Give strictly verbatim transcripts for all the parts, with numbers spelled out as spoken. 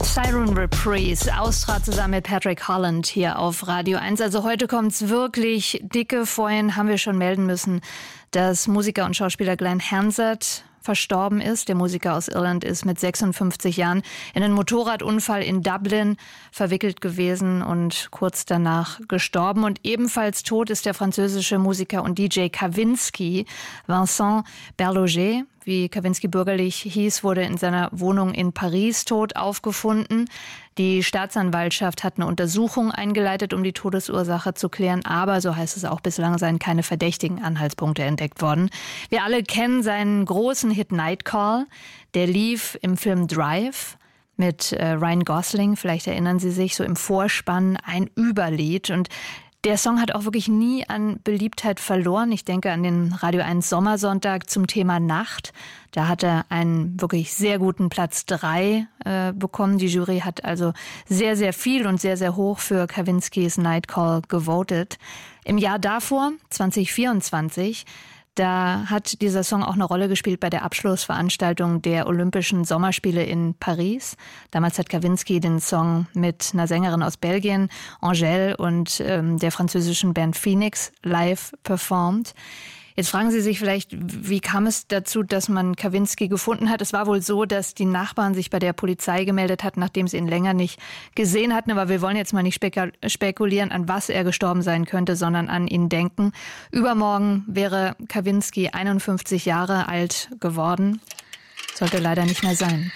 Siren Reprise, Austra zusammen mit Patrick Holland hier auf Radio eins. Also heute kommt's wirklich dicke. Vorhin haben wir schon melden müssen, dass Musiker und Schauspieler Glenn Hansard verstorben ist. Der Musiker aus Irland ist mit sechsundfünfzig Jahren in einen Motorradunfall in Dublin verwickelt gewesen und kurz danach gestorben. Und ebenfalls tot ist der französische Musiker und D J Kavinsky. Vincent Berloger, wie Kavinsky bürgerlich hieß, wurde in seiner Wohnung in Paris tot aufgefunden. Die Staatsanwaltschaft hat eine Untersuchung eingeleitet, um die Todesursache zu klären. Aber, so heißt es auch, bislang seien keine verdächtigen Anhaltspunkte entdeckt worden. Wir alle kennen seinen großen Hit Night Call. Der lief im Film Drive mit äh, Ryan Gosling. Vielleicht erinnern Sie sich, so im Vorspann ein Überlied. Und der Song hat auch wirklich nie an Beliebtheit verloren. Ich denke an den Radio eins Sommersonntag zum Thema Nacht. Da hat er einen wirklich sehr guten Platz drei äh, bekommen. Die Jury hat also sehr, sehr viel und sehr, sehr hoch für Kavinskys Night Call gewotet. Im Jahr davor, zwanzig vierundzwanzig, da hat dieser Song auch eine Rolle gespielt bei der Abschlussveranstaltung der Olympischen Sommerspiele in Paris. Damals hat Kavinsky den Song mit einer Sängerin aus Belgien, Angèle, und ähm, der französischen Band Phoenix live performt. Jetzt fragen Sie sich vielleicht, wie kam es dazu, dass man Kavinsky gefunden hat? Es war wohl so, dass die Nachbarn sich bei der Polizei gemeldet hatten, nachdem sie ihn länger nicht gesehen hatten. Aber wir wollen jetzt mal nicht spekulieren, an was er gestorben sein könnte, sondern an ihn denken. Übermorgen wäre Kavinsky einundfünfzig Jahre alt geworden. Sollte leider nicht mehr sein.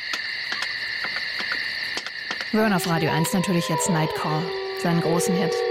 Wir hören auf Radio eins natürlich jetzt Night Call, seinen großen Hit.